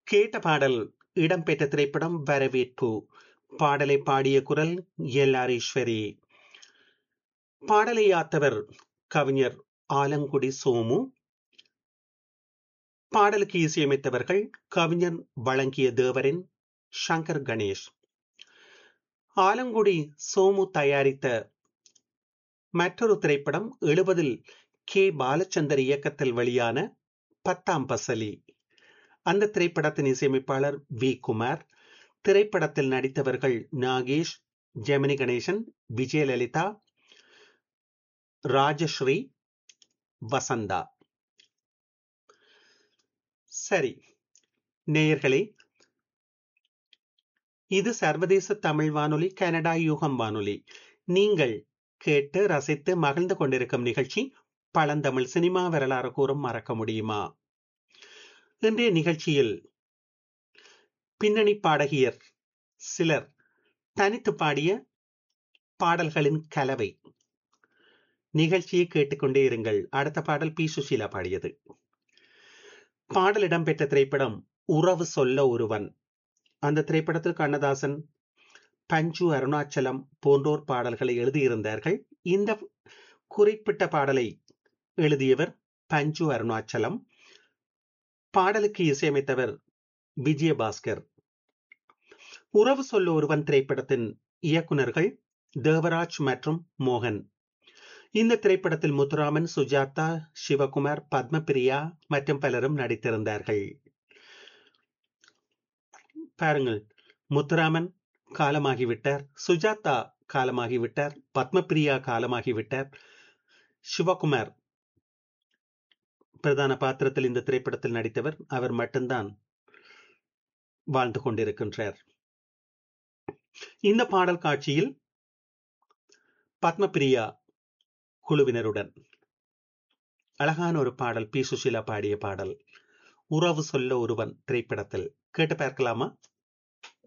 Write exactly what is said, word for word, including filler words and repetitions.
கேட்ட பாடல் இடம்பெற்ற திரைப்படம் வரவேற்பு. பாடலை பாடிய குரல் எல் ஆர் ஈஸ்வரி. பாடலை யாத்தவர் கவிஞர் ஆலங்குடி சோமு. பாடலுக்கு இசையமைத்தவர்கள் கவிஞர் வழங்கிய தேவரின் சங்கர் கணேஷ். ஆலங்குடி சோமு தயாரித்த மற்றொரு திரைப்படம் எழுபதில் கே பாலச்சந்தர் இயக்கத்தில் வெளியான பத்தாம் பசலி. அந்த திரைப்படத்தின் இசையமைப்பாளர் வி குமார். திரைப்படத்தில் நடித்தவர்கள் நாகேஷ், ஜெமினி கணேசன், விஜயலலிதா, ராஜஸ்ரீ, வசந்தா. சரி நேயர்களே, இது சர்வதேச தமிழ் வானொலி, கனடா யூகம் வானொலி. நீங்கள் கேட்டு ரசித்து மகிழ்ந்து கொண்டிருக்கும் நிகழ்ச்சி பழந்தமிழ் சினிமா வரலாறு கூறும் மறக்க முடியுமா. இன்றைய நிகழ்ச்சியில் பின்னணி பாடகியர் சிலர் தனித்து பாடிய பாடல்களின் கலவை. நிகழ்ச்சியை கேட்டுக்கொண்டே இருங்கள். அடுத்த பாடல் பி சுஷீலா பாடியது. பாடல் இடம்பெற்ற திரைப்படம் உறவு சொல்ல ஒருவன். அந்த திரைப்படத்தில் கண்ணதாசன், பஞ்சு அருணாச்சலம் போன்றோர் பாடல்களை எழுதியிருந்தார்கள். இந்த குறிப்பிட்ட பாடலை எழுதியவர் பஞ்சு அருணாச்சலம். பாடலுக்கு இசையமைத்தவர் விஜயபாஸ்கர். உறவு சொல்ல ஒருவன் திரைப்படத்தின் இயக்குனர்கள் தேவராஜ் மற்றும் மோகன். இந்த திரைப்படத்தில் முத்துராமன், சுஜாதா, சிவகுமார், பத்மபிரியா மற்றும் பலரும் நடித்திருந்தார்கள். பாருங்கள், முத்துராமன் காலமாகிவிட்டார், சுஜாதா காலமாகிவிட்டார், பத்மபிரியா காலமாகிவிட்டார், சிவகுமார் பிரதான பாத்திரத்தில் இந்த திரைப்படத்தில் நடித்தவர், அவர் மட்டும்தான் வாழ்ந்து கொண்டிருக்கின்றார். இந்த பாடல் காட்சியில் பத்மபிரியா குழுவினருடன் அழகான ஒரு பாடல் பி சுஷீலா பாடிய பாடல் உறவு சொல்ல ஒருவன் திரைப்படத்தில் கேட்டு பார்க்கலாமா?